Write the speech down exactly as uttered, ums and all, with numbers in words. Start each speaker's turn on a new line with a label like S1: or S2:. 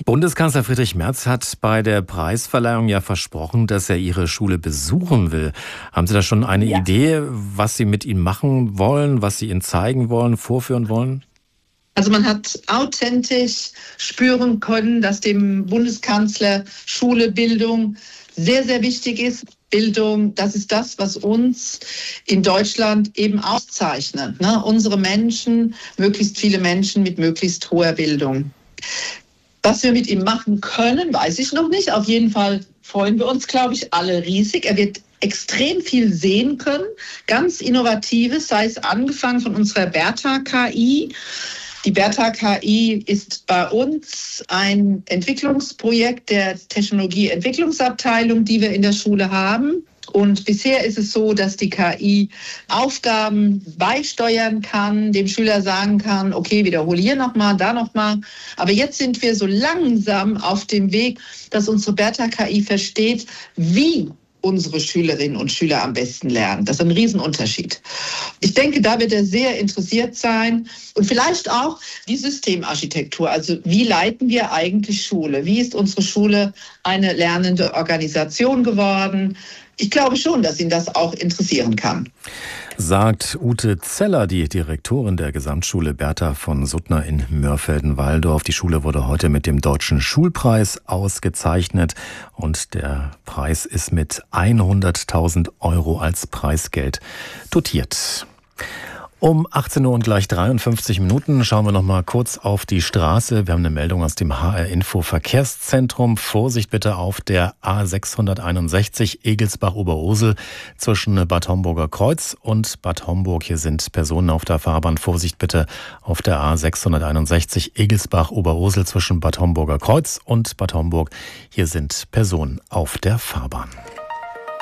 S1: Bundeskanzler Friedrich Merz hat bei der Preisverleihung ja versprochen, dass er Ihre Schule besuchen will. Haben Sie da schon eine ja. Idee, was Sie mit ihm machen wollen, was Sie ihm zeigen wollen, vorführen wollen?
S2: Also man hat authentisch spüren können, dass dem Bundeskanzler Schule, Bildung sehr, sehr wichtig ist. Bildung, das ist das, was uns in Deutschland eben auszeichnet. Ne? Unsere Menschen, möglichst viele Menschen mit möglichst hoher Bildung. Was wir mit ihm machen können, weiß ich noch nicht. Auf jeden Fall freuen wir uns, glaube ich, alle riesig. Er wird extrem viel sehen können, ganz Innovatives, sei es angefangen von unserer Bertha K I. Die Bertha K I ist bei uns ein Entwicklungsprojekt der Technologieentwicklungsabteilung, die wir in der Schule haben. Und bisher ist es so, dass die K I Aufgaben beisteuern kann, dem Schüler sagen kann, okay, wiederhole hier nochmal, da nochmal. Aber jetzt sind wir so langsam auf dem Weg, dass unsere Bertha K I versteht, wie unsere Schülerinnen und Schüler am besten lernen. Das ist ein Riesenunterschied. Ich denke, da wird er sehr interessiert sein. Und vielleicht auch die Systemarchitektur. Also wie leiten wir eigentlich Schule? Wie ist unsere Schule eine lernende Organisation geworden? Ich glaube schon, dass ihn das auch interessieren kann.
S1: Sagt Ute Zeller, die Direktorin der Gesamtschule Bertha von Suttner in Mörfelden-Walldorf. Die Schule wurde heute mit dem Deutschen Schulpreis ausgezeichnet und der Preis ist mit hunderttausend Euro als Preisgeld dotiert. Um achtzehn Uhr und gleich dreiundfünfzig Minuten schauen wir noch mal kurz auf die Straße. Wir haben eine Meldung aus dem H R-Info Verkehrszentrum. Vorsicht bitte auf der A sechshunderteinundsechzig Egelsbach-Oberursel zwischen Bad Homburger Kreuz und Bad Homburg. Hier sind Personen auf der Fahrbahn. Vorsicht bitte auf der A sechshunderteinundsechzig Egelsbach-Oberursel zwischen Bad Homburger Kreuz und Bad Homburg. Hier sind Personen auf der Fahrbahn.